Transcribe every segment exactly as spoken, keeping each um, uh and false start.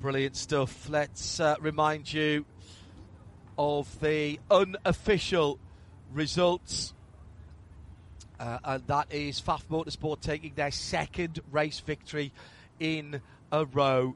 Brilliant stuff. Let's uh, remind you of the unofficial results. Uh, and that is F A F Motorsport taking their second race victory in a row.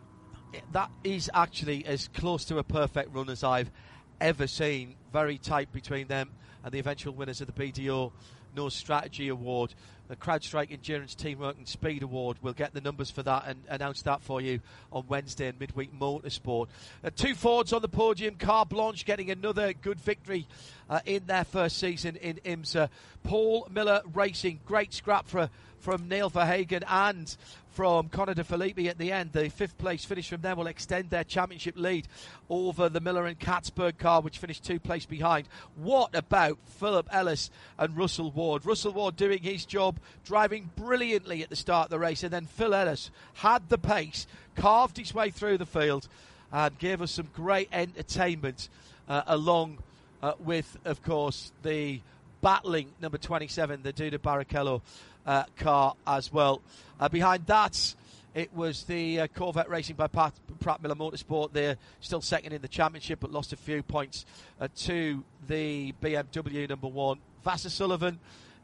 That is actually as close to a perfect run as I've ever seen. Very tight between them and the eventual winners of the B D O Nose Strategy Award. The CrowdStrike Endurance Teamwork and Speed Award. We'll get the numbers for that and announce that for you on Wednesday in Midweek Motorsport. Uh, two Fords on the podium. Car Blanche getting another good victory uh, in their first season in IMSA. Paul Miller Racing, great scrap for, from Neil Verhagen and from Conor De Filippi at the end. The fifth place finish from them will extend their championship lead over the Miller and Katzberg car, which finished two places behind. What about Philip Ellis and Russell Ward? Russell Ward doing his job, driving brilliantly at the start of the race, and then Phil Ellis had the pace, carved his way through the field, and gave us some great entertainment uh, along uh, with, of course, the battling number twenty-seven, the Duda Barrichello uh, car as well. Uh, behind that, it was the uh, Corvette Racing by Pat, Pratt Miller Motorsport. They're still second in the championship, but lost a few points uh, to the B M W number one. Vassar Sullivan,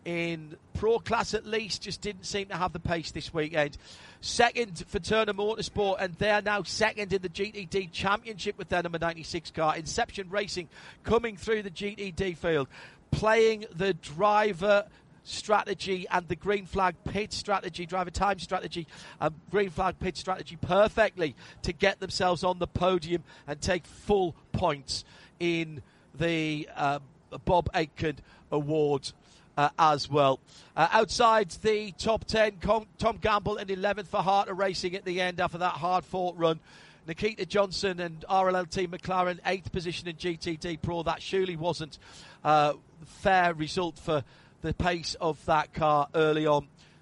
in Pro Class at least, just didn't seem to have the pace this weekend. Second for Turner Motorsport, and they're now second in the G T D Championship with their number ninety-six car. Inception Racing coming through the G T D field, playing the driver strategy and the green flag pit strategy, driver time strategy and green flag pit strategy perfectly to get themselves on the podium and take full points in the uh, Bob Aitken Award uh, as well. Uh, outside the top ten, Com- Tom Gamble in eleventh for Harter Racing at the end after that hard-fought run. Nikita Johnson and R L L Team McLaren, eighth position in G T D Pro. That surely wasn't a uh, fair result for the pace of that car early on.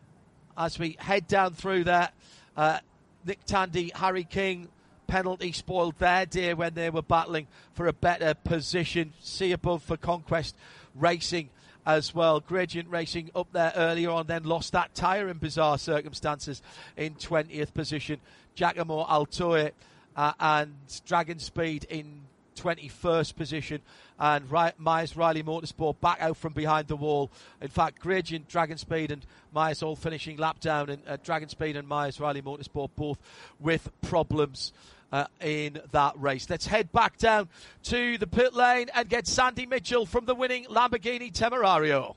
As we head down through that, uh, Nick Tandy, Harry King, penalty spoiled their day when they were battling for a better position. See above for Conquest Racing as well. Gradient Racing up there earlier on, then lost that tyre in bizarre circumstances in twentieth position. Giacomo Altoe uh, and Dragon Speed in twenty-first position, and Ry- Myers Riley Motorsport back out from behind the wall. In fact, Gradient, Dragon Speed and Myers all finishing lap down, and uh, Dragon Speed and Myers Riley Motorsport both with problems uh, in that race. Let's head back down to the pit lane and get Sandy Mitchell from the winning Lamborghini Temerario.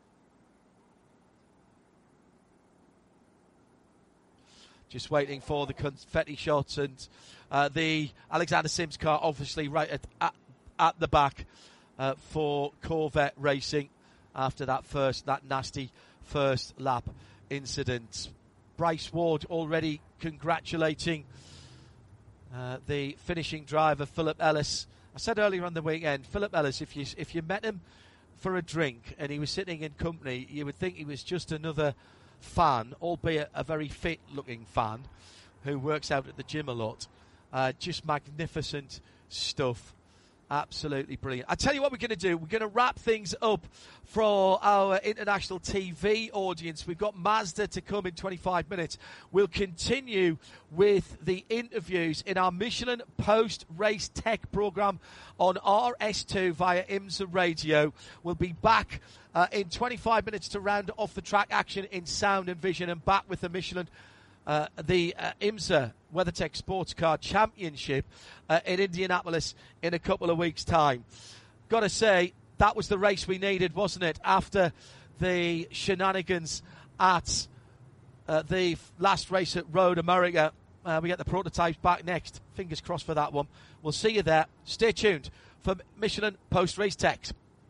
Just waiting for the confetti shots, and uh, the Alexander Sims car obviously right at, at, at the back uh, for Corvette Racing after that first, that nasty first lap incident. Bryce Ward already congratulating uh, the finishing driver, Philip Ellis. I said earlier on the weekend, Philip Ellis, if you if you met him for a drink and he was sitting in company, you would think he was just another fan, albeit a very fit-looking fan who works out at the gym a lot. Uh, just magnificent stuff. Absolutely brilliant. I tell you what we're going to do. We're going to wrap things up for our international T V audience. We've got Mazda to come in twenty-five minutes. We'll continue with the interviews in our Michelin post-race tech program on R S two via IMSA Radio. We'll be back uh, in twenty-five minutes to round off the track action in sound and vision, and back with the Michelin Uh, the uh, IMSA WeatherTech Sports Car Championship uh, in Indianapolis in a couple of weeks' time. Got to say, that was the race we needed, wasn't it? After the shenanigans at uh, the last race at Road America. Uh, we get the prototypes back next. Fingers crossed for that one. We'll see you there. Stay tuned for Michelin Post-Race Tech.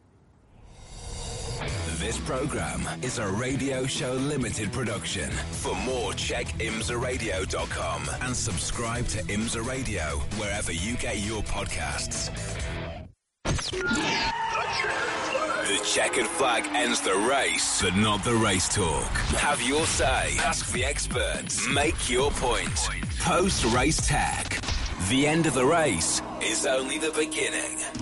This program is a Radio Show Limited production. For more, check imsa radio dot com and subscribe to IMSA Radio wherever you get your podcasts. The checkered flag ends the race, but not the race talk. Have your say. Ask the experts. Make your point. Post-race tech. The end of the race is only the beginning.